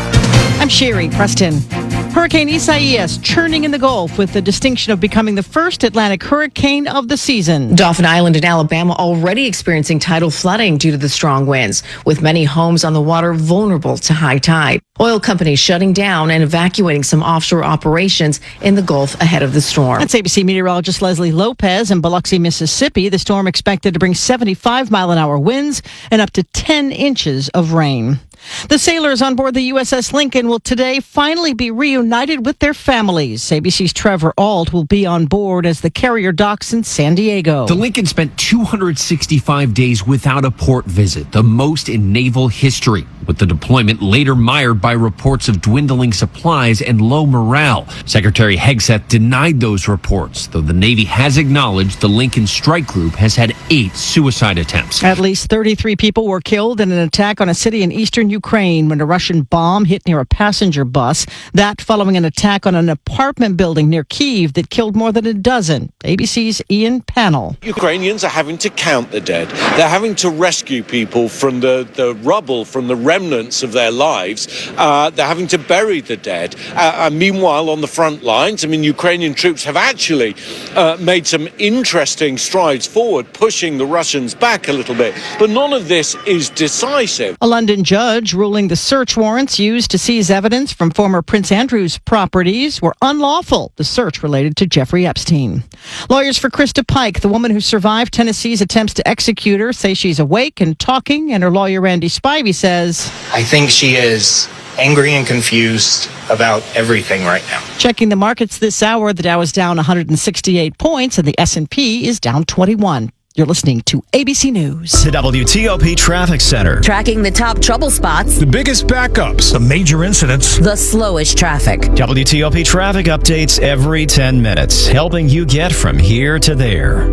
I'm Sherry Preston. Hurricane Isaias churning in the Gulf with the distinction of becoming the first Atlantic hurricane of the season.
Dauphin Island in Alabama already experiencing tidal flooding due to the strong winds, with many homes on the water vulnerable to high tide. Oil companies shutting down and evacuating some offshore operations in the Gulf ahead of the storm.
That's A B C meteorologist Leslie Lopez in Biloxi, Mississippi. The storm expected to bring seventy-five mile an hour winds and up to ten inches of rain. The sailors on board the U S S Lincoln will today finally be reunited with their families. A B C's Trevor Ault will be on board as the carrier docks in San Diego.
The Lincoln spent two hundred sixty-five days without a port visit, the most in naval history, with the deployment later mired by reports of dwindling supplies and low morale. Secretary Hegseth denied those reports, though the Navy has acknowledged the Lincoln strike group has had eight suicide attempts.
At least thirty-three people were killed in an attack on a city in eastern Ukraine when a Russian bomb hit near a passenger bus. That following an attack on an apartment building near Kyiv that killed more than a dozen. A B C's Ian Pannell.
Ukrainians are having to count the dead. They're having to rescue people from the, the rubble, from the remnants of their lives. Uh, they're having to bury the dead. Uh, and meanwhile, on the front lines, I mean, Ukrainian troops have actually uh, made some interesting strides forward, pushing the Russians back a little bit. But none of this is decisive.
A London judge ruling the search warrants used to seize evidence from former Prince Andrew's properties were unlawful. The search related to Jeffrey Epstein. Lawyers for Krista Pike, the woman who survived Tennessee's attempts to execute her, say she's awake and talking, and her lawyer Randy Spivey says,
I think she is angry and confused about everything right now.
Checking the markets this hour, the Dow is down one hundred sixty-eight points and the S and P is down twenty-one. You're listening to A B C News.
The W T O P Traffic Center.
Tracking the top trouble spots.
The biggest backups. The major incidents.
The slowest traffic.
W T O P traffic updates every ten minutes, helping you get from here to there.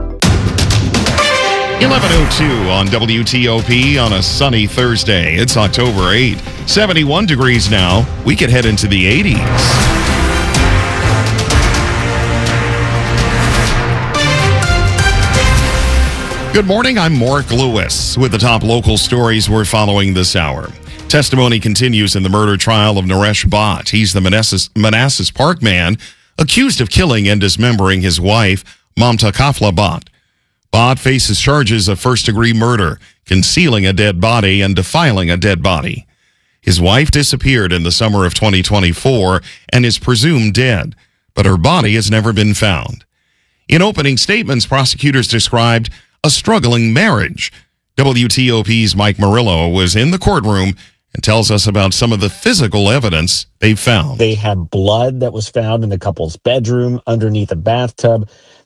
eleven oh two on W T O P on a sunny Thursday. It's October eighth. seventy-one degrees now. We could head into the eighties. Good morning, I'm Mark Lewis with the top local stories we're following this hour. Testimony continues in the murder trial of Naresh Bhatt. He's the Manassas, Manassas Park man accused of killing and dismembering his wife, Mamta Kafla Bhatt. Bhatt faces charges of first-degree murder, concealing a dead body, and defiling a dead body. His wife disappeared in the summer of twenty twenty-four and is presumed dead, but her body has never been found. In opening statements, prosecutors described a struggling marriage. W T O P's Mike Murillo was in the courtroom and tells us about some of the physical evidence they found.
They had blood that was found in the couple's bedroom underneath a bathtub.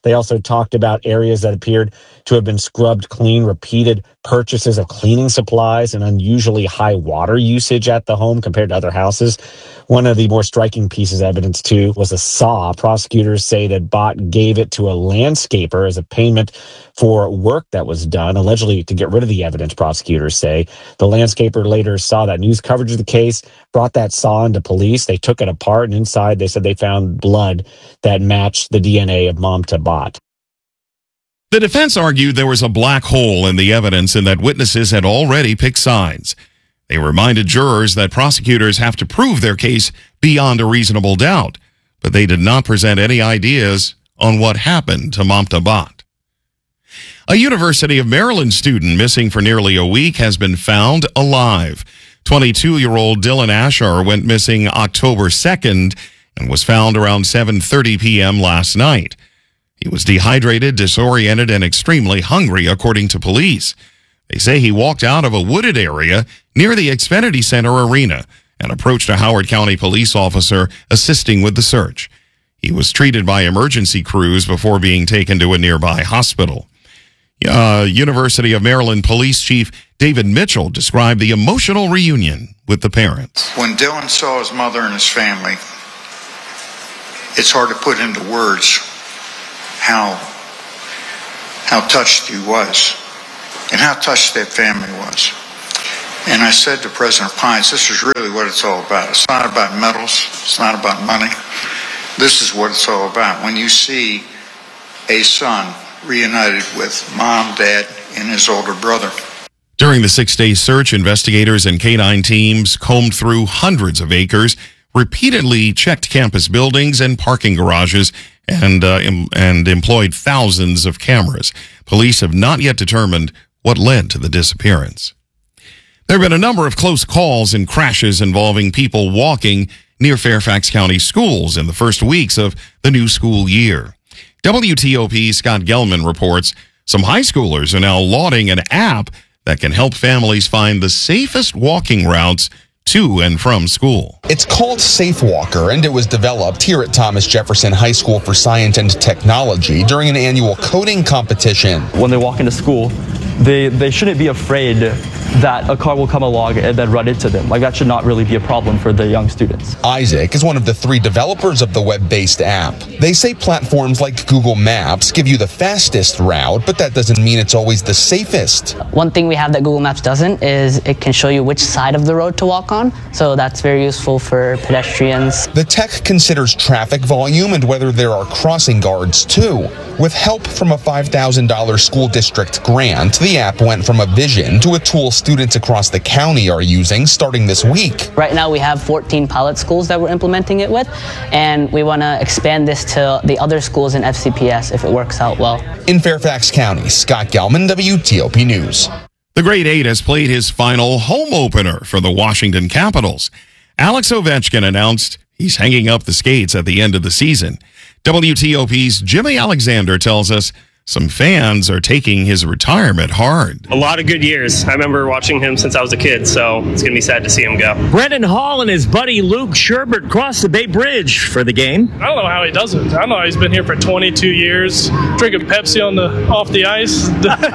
They also talked about areas that appeared to have been scrubbed clean, repeated purchases of cleaning supplies, and unusually high water usage at the home compared to other houses. One of the more striking pieces of evidence, too, was a saw. Prosecutors say that Bott gave it to a landscaper as a payment for work that was done, allegedly to get rid of the evidence, prosecutors say. The landscaper later saw that news coverage of the case, brought that saw into police. They took it apart, and inside they said they found blood that matched the D N A of Mamta Bott.
The defense argued there was a black hole in the evidence and that witnesses had already picked sides. They reminded jurors that prosecutors have to prove their case beyond a reasonable doubt, but they did not present any ideas on what happened to Mamta Bott. A University of Maryland student missing for nearly a week has been found alive. twenty-two-year-old Dylan Ashar went missing October second and was found around seven thirty p.m. last night. He was dehydrated, disoriented, and extremely hungry, according to police. They say he walked out of a wooded area near the Xfinity Center arena and approached a Howard County police officer assisting with the search. He was treated by emergency crews before being taken to a nearby hospital. Uh, University of Maryland Police Chief David Mitchell described the emotional reunion with the parents.
When Dylan saw his mother and his family, it's hard to put into words how how touched he was and how touched that family was. And I said to President Pines, this is really what it's all about. It's not about medals. It's not about money. This is what it's all about. When you see a son reunited with mom, dad, and his older brother.
During the six-day search, investigators and canine teams combed through hundreds of acres, repeatedly checked campus buildings and parking garages, and uh, em- and employed thousands of cameras. Police have not yet determined what led to the disappearance. There have been a number of close calls and crashes involving people walking near Fairfax County schools in the first weeks of the new school year. W T O P's Scott Gelman reports some high schoolers are now lauding an app that can help families find the safest walking routes to and from school.
It's called SafeWalker, and it was developed here at Thomas Jefferson High School for Science and Technology during an annual coding competition.
When they walk into school, they, they shouldn't be afraid that a car will come along and then run into them. Like, that should not really be a problem for the young students.
Isaac is one of the three developers of the web-based app. They say platforms like Google Maps give you the fastest route, but that doesn't mean it's always the safest.
One thing we have that Google Maps doesn't is it can show you which side of the road to walk on, so that's very useful for pedestrians.
The tech considers traffic volume and whether there are crossing guards too. With help from a five thousand dollars school district grant, the app went from a vision to a tool students across the county are using starting this week.
Right now we have fourteen pilot schools that we're implementing it with, and we want to expand this to the other schools in F C P S if it works out well.
In Fairfax County, Scott Gelman, W T O P News.
The grade eight has played his final home opener for the Washington Capitals. Alex Ovechkin announced he's hanging up the skates at the end of the season. W T O P's Jimmy Alexander tells us some fans are taking his retirement hard.
A lot of good years. I remember watching him since I was a kid, so it's going to be sad to see him go.
Brendan Hall and his buddy Luke Sherbert crossed the Bay Bridge for the game.
I don't know how he does it. I know he's been here for twenty-two years, drinking Pepsi on the off the ice.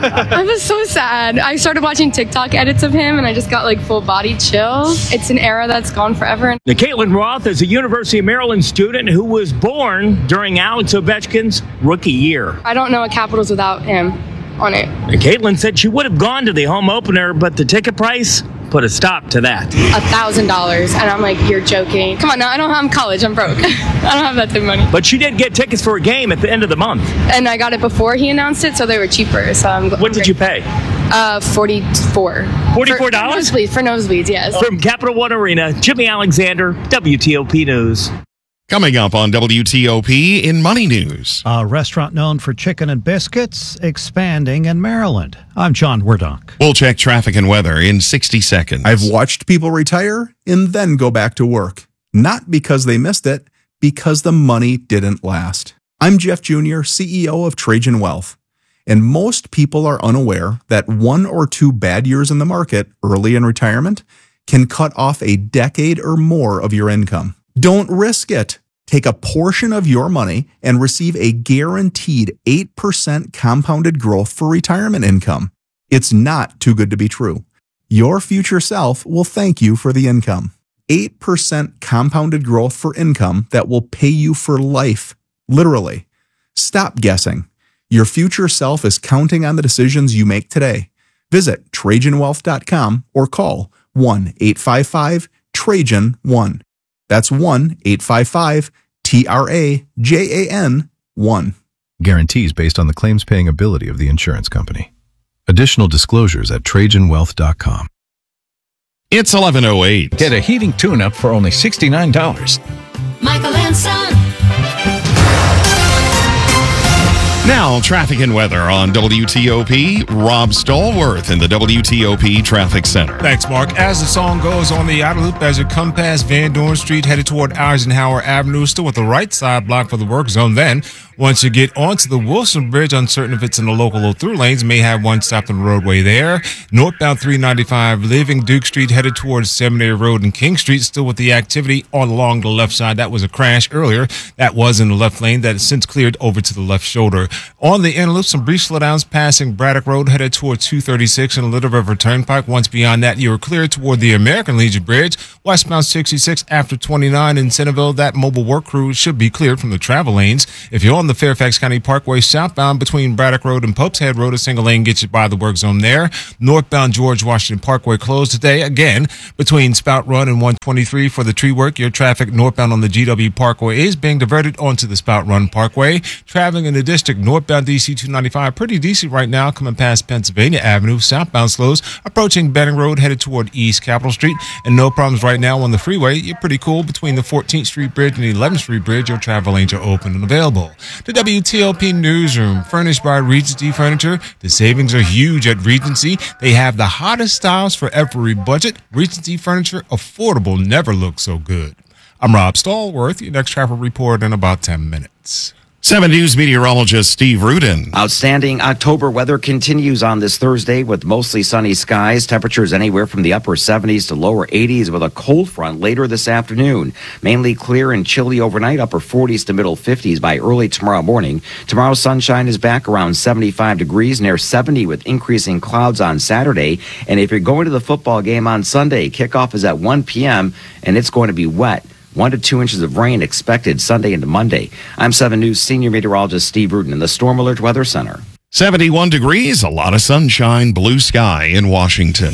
I was so sad. I started watching TikTok edits of him, and I just got like full body chills. It's an era that's gone forever.
Now, Caitlin Roth is a University of Maryland student who was born during Alex Ovechkin's rookie year.
I don't know a Capitals without him on it.
And Caitlin said she would have gone to the home opener, but the ticket price put a stop to that.
A thousand dollars, and I'm like, you're joking. Come on, now I don't have I'm college. I'm broke. I don't have that type of money.
But she did get tickets for a game at the end of the month,
and I got it before he announced it, so they were cheaper. So I'm.
What did you pay?
Uh, forty-four.
Forty-four dollars
for nosebleeds. For nosebleeds, yes.
From Capital One Arena, Jimmy Alexander, W T O P News.
Coming up on W T O P in Money News.
A restaurant known for chicken and biscuits expanding in Maryland. I'm John Werdonk.
We'll check traffic and weather in sixty seconds.
I've watched people retire and then go back to work. Not because they missed it, because the money didn't last. I'm Jeff Junior, C E O of Trajan Wealth. And most people are unaware that one or two bad years in the market early in retirement can cut off a decade or more of your income. Don't risk it. Take a portion of your money and receive a guaranteed eight percent compounded growth for retirement income. It's not too good to be true. Your future self will thank you for the income. eight percent compounded growth for income that will pay you for life. Literally. Stop guessing. Your future self is counting on the decisions you make today. Visit Trajan Wealth dot com or call one eight five five Trajan one. That's one eight five five T R A J A N one.
Guarantees based on the claims paying ability of the insurance company. Additional disclosures at Trajan Wealth dot com.
It's eleven oh eight.
Get a heating tune-up for only sixty-nine dollars.
Michael and Son.
Now, traffic and weather on W T O P. Rob Stallworth in the W T O P Traffic Center.
Thanks, Mark. As the song goes, on the outer loop as you come past Van Dorn Street, headed toward Eisenhower Avenue, still with the right side blocked for the work zone. Then, once you get onto the Wilson Bridge, uncertain if it's in the local or through lanes, may have one stopped on the roadway there. Northbound three ninety-five, leaving Duke Street, headed towards Seminary Road and King Street, still with the activity all along the left side. That was a crash earlier. That was in the left lane. That has since cleared over to the left shoulder. On the inner loop, some brief slowdowns passing Braddock Road, headed toward two thirty-six and Little River Turnpike. Once beyond that, you are cleared toward the American Legion Bridge. Westbound sixty-six after twenty-nine in Centerville. That mobile work crew should be cleared from the travel lanes. If you're on the Fairfax County Parkway southbound between Braddock Road and Pope's Head Road, a single lane gets you by the work zone there. Northbound George Washington Parkway closed today, again, between Spout Run and one twenty-three for the tree work. Your traffic northbound on the G W Parkway is being diverted onto the Spout Run Parkway. Traveling in the district, northbound D C two ninety-five, pretty decent right now, coming past Pennsylvania Avenue. Southbound slows approaching Benning Road, headed toward East Capitol Street. And no problems right now on the freeway. You're pretty cool between the fourteenth Street Bridge and the eleventh Street Bridge. Your travel lanes are open and available. The W T L P Newsroom, furnished by Regency Furniture. The savings are huge at Regency. They have the hottest styles for every budget. Regency Furniture, affordable, never looks so good. I'm Rob Stallworth. Your next travel report in about ten minutes.
seven News meteorologist Steve Rudin.
Outstanding October weather continues on this Thursday with mostly sunny skies. Temperatures anywhere from the upper seventies to lower eighties with a cold front later this afternoon. Mainly clear and chilly overnight, upper forties to middle fifties by early tomorrow morning. Tomorrow, sunshine is back around seventy-five degrees, near seventy with increasing clouds on Saturday. And if you're going to the football game on Sunday, kickoff is at one p.m. and it's going to be wet. One to two inches of rain expected Sunday into Monday. I'm seven News senior meteorologist Steve Rudin in the Storm Alert Weather Center.
seventy-one degrees, a lot of sunshine, blue sky in Washington.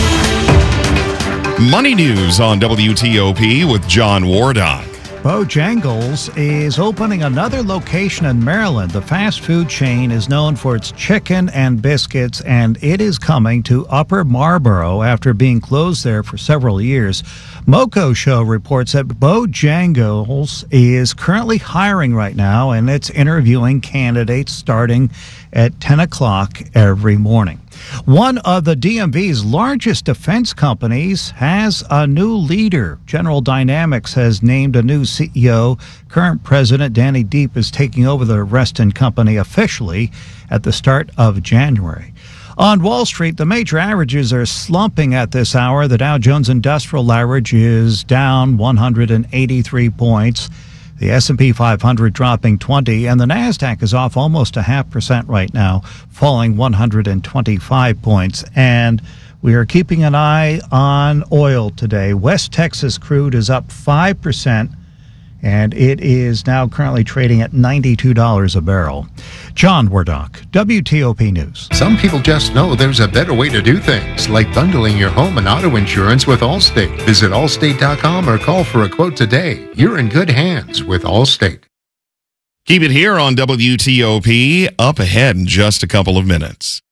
Money news on W T O P with John Wardock.
Bojangles is opening another location in Maryland. The fast food chain is known for its chicken and biscuits, and it is coming to Upper Marlboro after being closed there for several years. Moco Show reports that Bojangles is currently hiring right now, and it's interviewing candidates starting at ten o'clock every morning. One of the D M V's largest defense companies has a new leader. General Dynamics has named a new C E O. Current president Danny Deep is taking over the Reston company officially at the start of January. On Wall Street, the major averages are slumping at this hour. The Dow Jones Industrial Average is down one hundred eighty-three points. The S and P five hundred dropping twenty, and the NASDAQ is off almost a half percent right now, falling one hundred twenty-five points. And we are keeping an eye on oil today. West Texas crude is up five percent, and it is now currently trading at ninety-two dollars a barrel. John Wardock, W T O P News.
Some people just know there's a better way to do things, like bundling your home and auto insurance with Allstate. Visit Allstate dot com or call for a quote today. You're in good hands with Allstate.
Keep it here on W T O P. Up ahead in just a couple of minutes.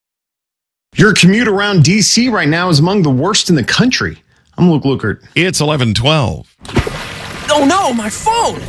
Your commute around D C right now is among the worst in the country. I'm Luke Lukert.
It's eleven twelve.
Oh no, my phone!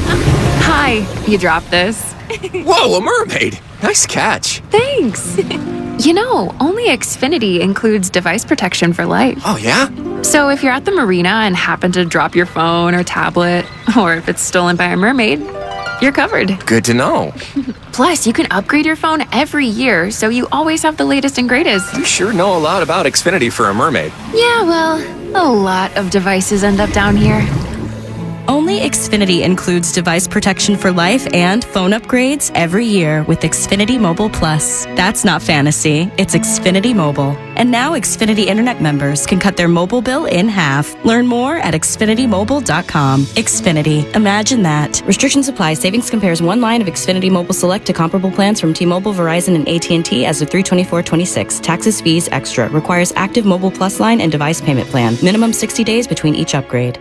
Hi, you dropped this.
Whoa, a mermaid! Nice catch.
Thanks. You know, only Xfinity includes device protection for life.
Oh, yeah?
So if you're at the marina and happen to drop your phone or tablet, or if it's stolen by a mermaid, you're covered.
Good to know.
Plus, you can upgrade your phone every year, so you always have the latest and greatest.
You sure know a lot about Xfinity for a mermaid.
Yeah, well, a lot of devices end up down here.
Only Xfinity includes device protection for life and phone upgrades every year with Xfinity Mobile Plus. That's not fantasy, it's Xfinity Mobile. And now Xfinity Internet members can cut their mobile bill in half. Learn more at xfinity mobile dot com. Xfinity, imagine that. Restrictions apply. Savings compares one line of Xfinity Mobile Select to comparable plans from T-Mobile, Verizon, and A T and T as of three twenty-four twenty-six. Taxes, fees, extra. Requires active Mobile Plus line and device payment plan. Minimum sixty days between each upgrade.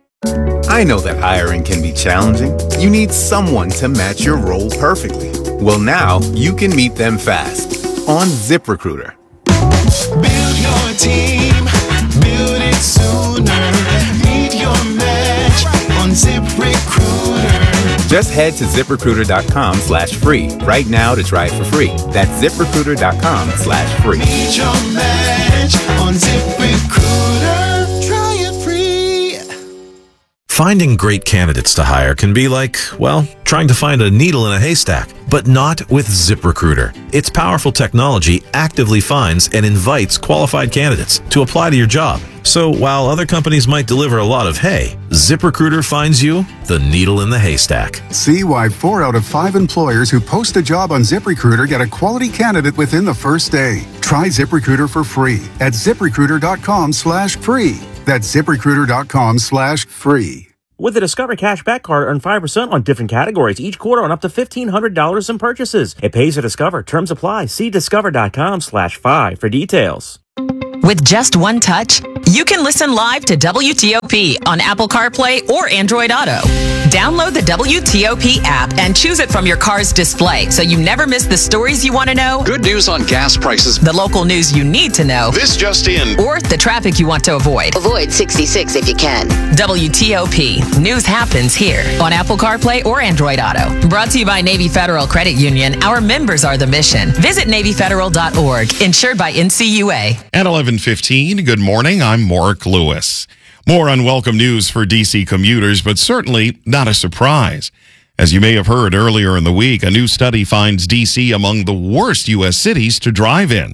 I know that hiring can be challenging. You need someone to match your role perfectly. Well, now you can meet them fast on ZipRecruiter.
Build your team, build it sooner. Meet your match on ZipRecruiter.
Just head to ZipRecruiter.com slash free right now to try it for free. That's ZipRecruiter.com slash free.
Meet your match on ZipRecruiter. Try it free.
Finding great candidates to hire can be like, well, trying to find a needle in a haystack, but not with ZipRecruiter. Its powerful technology actively finds and invites qualified candidates to apply to your job. So while other companies might deliver a lot of hay, ZipRecruiter finds you the needle in the haystack.
See why four out of five employers who post a job on ZipRecruiter get a quality candidate within the first day. Try ZipRecruiter for free at ZipRecruiter.com slash free. That's ZipRecruiter.com slash free.
With the Discover Cashback Card, earn five percent on different categories each quarter on up to fifteen hundred dollars in purchases. It pays to Discover. Terms apply. See discover.com slash five for details.
With just one touch, you can listen live to W T O P on Apple CarPlay or Android Auto. Download the W T O P app and choose it from your car's display so you never miss the stories you want to know.
Good news on gas prices.
The local news you need to know.
This just in.
Or the traffic you want to avoid.
Avoid sixty-six if you can.
W T O P. News happens here on Apple CarPlay or Android Auto. Brought to you by Navy Federal Credit Union. Our members are the mission. Visit Navy Federal dot org. Insured by N C U A.
At eleven fifteen, good morning. I'm Mark Lewis. More unwelcome news for D C commuters, but certainly not a surprise. As you may have heard earlier in the week, a new study finds D C among the worst U S cities to drive in.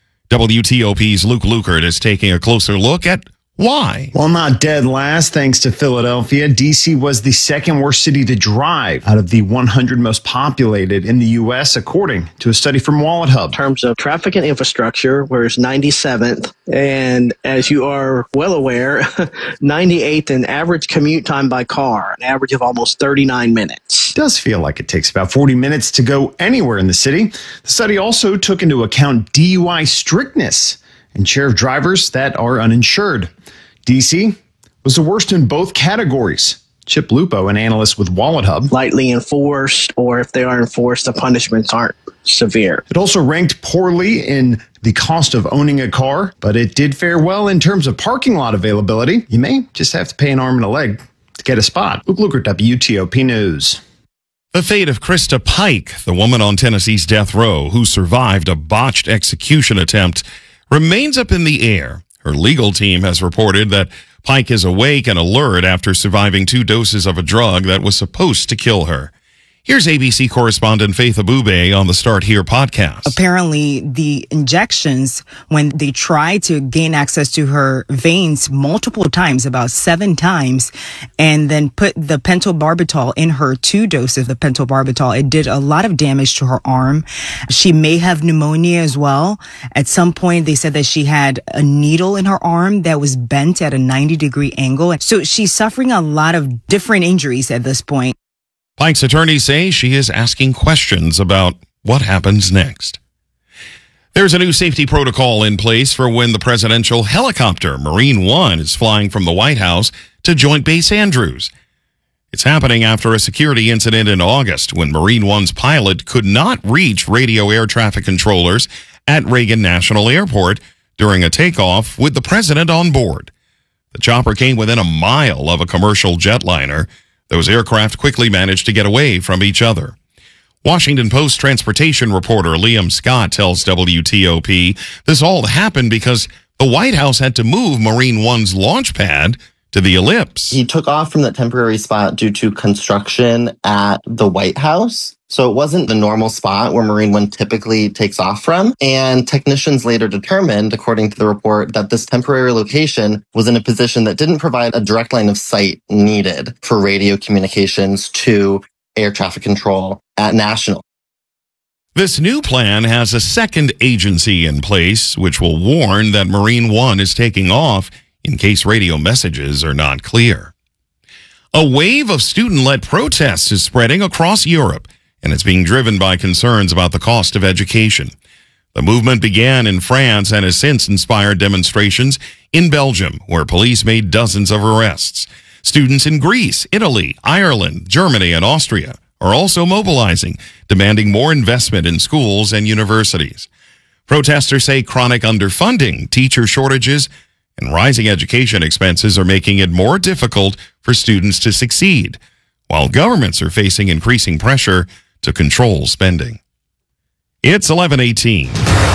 W T O P's Luke Lukert is taking a closer look at why.
While not dead last, thanks to Philadelphia, D C was the second worst city to drive out of the one hundred most populated in the U S, according to a study from Wallet Hub.
In terms of traffic and infrastructure, we're ninety-seventh. And as you are well aware, ninety-eighth in average commute time by car, an average of almost thirty-nine minutes.
It does feel like it takes about forty minutes to go anywhere in the city. The study also took into account D U I strictness and share of drivers that are uninsured. D C was the worst in both categories. Chip Lupo, an analyst with Wallet Hub.
Lightly enforced, or if they are enforced, the punishments aren't severe.
It also ranked poorly in the cost of owning a car, but it did fare well in terms of parking lot availability. You may just have to pay an arm and a leg to get a spot. Luke Lukert, W T O P News.
The fate of Krista Pike, the woman on Tennessee's death row who survived a botched execution attempt, remains up in the air. Her legal team has reported that Pike is awake and alert after surviving two doses of a drug that was supposed to kill her. Here's A B C correspondent Faith Abube on the Start Here podcast.
Apparently, the injections, when they tried to gain access to her veins multiple times, about seven times, and then put the pentobarbital in her two doses of the pentobarbital, it did a lot of damage to her arm. She may have pneumonia as well. At some point, they said that she had a needle in her arm that was bent at a ninety degree angle. So she's suffering a lot of different injuries at this point.
Pike's attorneys say she is asking questions about what happens next. There's a new safety protocol in place for when the presidential helicopter Marine One is flying from the White House to Joint Base Andrews. It's happening after a security incident in August when Marine One's pilot could not reach radio air traffic controllers at Reagan National Airport during a takeoff with the president on board. The chopper came within a mile of a commercial jetliner. Those aircraft quickly managed to get away from each other. Washington Post transportation reporter Liam Scott tells W T O P this all happened because the White House had to move Marine One's launch pad to the ellipse.
He took off from that temporary spot due to construction at the White House. So it wasn't the normal spot where Marine One typically takes off from. And technicians later determined, according to the report, that this temporary location was in a position that didn't provide a direct line of sight needed for radio communications to air traffic control at National.
This new plan has a second agency in place, which will warn that Marine One is taking off in case radio messages are not clear. A wave of student-led protests is spreading across Europe, and it's being driven by concerns about the cost of education. The movement began in France and has since inspired demonstrations in Belgium, where police made dozens of arrests. Students in Greece, Italy, Ireland, Germany, and Austria are also mobilizing, demanding more investment in schools and universities. Protesters say chronic underfunding, teacher shortages, and rising education expenses are making it more difficult for students to succeed, while governments are facing increasing pressure to control spending. It's eleven eighteen.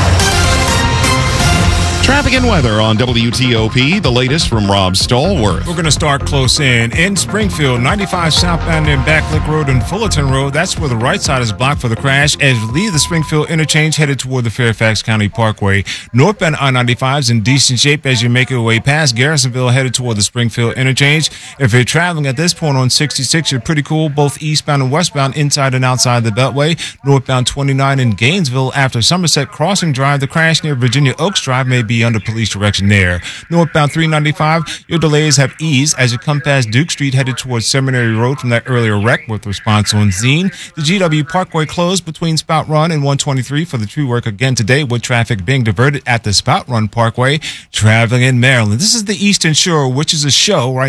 Traffic and weather on W T O P, the latest from Rob Stallworth.
We're going to start close in. In Springfield, ninety-five southbound in Backlick Road and Fullerton Road. That's where the right side is blocked for the crash. As you leave the Springfield interchange, headed toward the Fairfax County Parkway. Northbound I ninety-five is in decent shape as you make your way past Garrisonville, headed toward the Springfield interchange. If you're traveling at this point on sixty-six, you're pretty cool, both eastbound and westbound, inside and outside the Beltway. Northbound twenty-nine in Gainesville after Somerset Crossing Drive. The crash near Virginia Oaks Drive may be under police direction there. Northbound three ninety-five, your delays have eased as you come past Duke Street, headed towards Seminary Road from that earlier wreck with response on Zine. The G W Parkway closed between Spout Run and one twenty-three for the tree work again today, with traffic being diverted at the Spout Run Parkway. Traveling in Maryland, this is the Eastern Shore, which is a show right